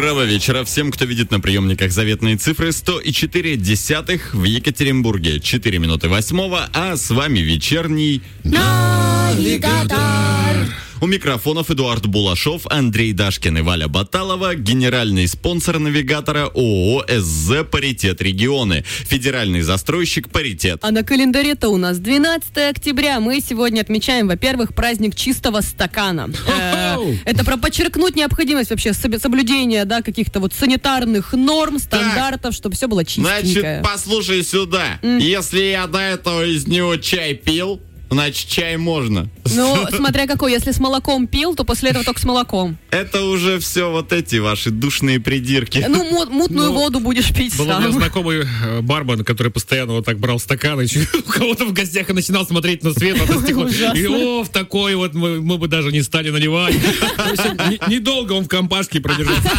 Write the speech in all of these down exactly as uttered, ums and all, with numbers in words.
Доброго вечера всем, кто видит на приемниках заветные цифры. сто четыре десятых в Екатеринбурге. четыре минуты восьмого, а с вами вечерний Навигатор. У микрофонов Эдуард Булашов, Андрей Дашкин и Валя Баталова. Генеральный спонсор навигатора ООО СЗ «Паритет Регионы». Федеральный застройщик «Паритет». А на календаре-то у нас двенадцатое октября. Мы сегодня отмечаем, во-первых, праздник чистого стакана. Это про подчеркнуть необходимость вообще соблюдения, да, каких-то вот санитарных норм, стандартов, чтобы все было чистенькое. Значит, послушай сюда. Если я до этого из него чай пил, значит, чай можно. Ну, смотря какой. Если с молоком пил, то после этого только с молоком. Это уже все вот эти ваши душные придирки. Ну, му- мутную Ну, воду будешь пить Был у сам. меня знакомый э, бармен, который постоянно вот так брал стакан, и у кого-то в гостях и начинал смотреть на свет, на стекло. И о, в такой вот мы, мы бы даже не стали наливать. В общем, не- Недолго он в компашке продержался.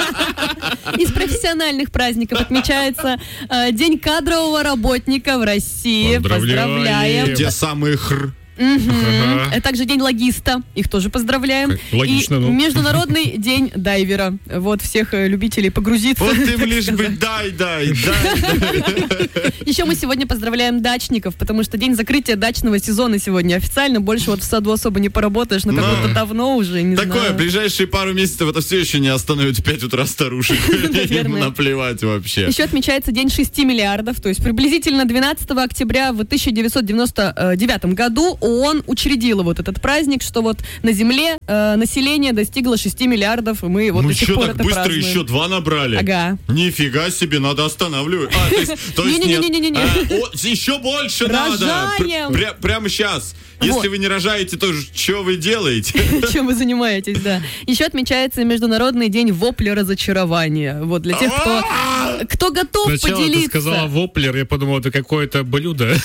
Из профессиональных праздников отмечается э, День кадрового работника в России. Поздравляем. Поздравляем. Где самый хр? Мгм. Ага. Это также День логиста. Их тоже поздравляем. Логично, И ну. Международный день дайвера. Вот всех э, любителей погрузиться. Вот им так лишь бы сказать. дай, дай, дай. Еще мы сегодня поздравляем дачников, потому что день закрытия дачного сезона сегодня официально. Больше вот в саду особо не поработаешь, но как Но. будто давно уже, не Такое, знаю. ближайшие пару месяцев это все еще не остановит в пять утра старушек. Им Наверное. наплевать вообще. Еще отмечается День шести миллиардов, то есть приблизительно двенадцатого октября в тысяча девятьсот девяносто девятом году ООН учредила вот этот праздник, что вот на Земле э, население достигло шести миллиардов, и мы вот Ну до сих что, пор так это быстро празднуем. еще два набрали? Ага. Нифига себе, надо останавливать. А, то есть, то есть нет. Не-не-не-не-не. А, о, еще больше надо. Рожаем. Пр- пря- Прямо сейчас. Если Вот. вы не рожаете, то что вы делаете? Чем вы занимаетесь, да. Еще отмечается Международный день вопля разочарования. Вот для тех, кто, кто готов Сначала ты поделиться. сказала воплер, я подумал, это какое-то блюдо.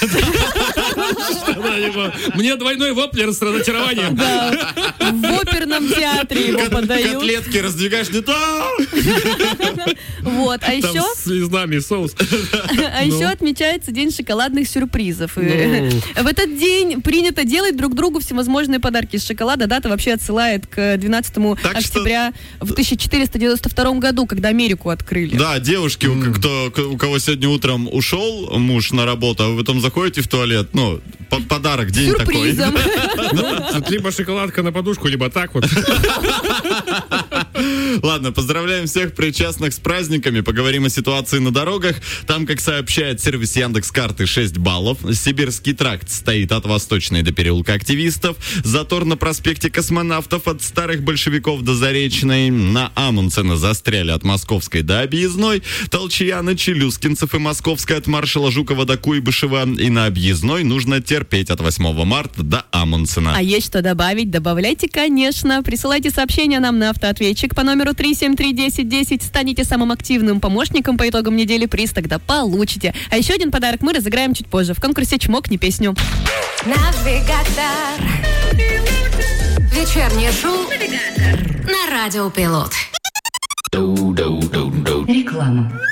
Мне двойной воплер с разочарованием. Да, в оперном театре его Кот- подают. Котлетки раздвигаешь, не то. Вот, а Там еще, с слезами и соус. а еще Ну. отмечается День шоколадных сюрпризов. И Ну. в этот день принято делать друг другу всевозможные подарки из шоколада. Дата вообще отсылает к двенадцатому Так что- октября в тысяча четыреста девяносто втором году, когда Америку открыли. Да, девушки, у, кто, у кого сегодня утром ушел муж на работу, а вы потом заходите в туалет, ну, по- подарок, день Сюрпризом. Ну, тут либо шоколадка на подушку, либо так вот. такой. Ладно, поздравляем всех причастных с праздниками, поговорим о ситуации на дорогах. Там, как сообщает сервис Яндекс.Карты, шесть баллов. Сибирский тракт стоит от Восточной до переулка Активистов. Затор на проспекте Космонавтов от Старых Большевиков до Заречной. На Амундсена застряли от Московской до Объездной. Толчья на Челюскинцев и Московская от Маршала Жукова до Куйбышева. И на Объездной нужно терпеть от восьмого марта до Амундсена. А есть что добавить? Добавляйте, конечно. Присылайте сообщения нам на автоответчик по номеру три семь три десять десять. Станете самым активным помощником по итогам недели. Приз тогда получите. А еще один подарок мы разыграем чуть позже в конкурсе «Чмокни песню». Навигатор. Вечернее шоу на Радио Пилот. Реклама.